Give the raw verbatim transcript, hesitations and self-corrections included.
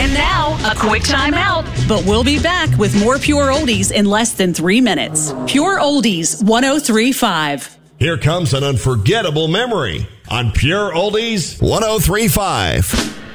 And now, a quick time out. But we'll be back with more Pure Oldies in less than three minutes. Pure Oldies one oh three point five. Here comes an unforgettable memory on Pure Oldies one oh three point five.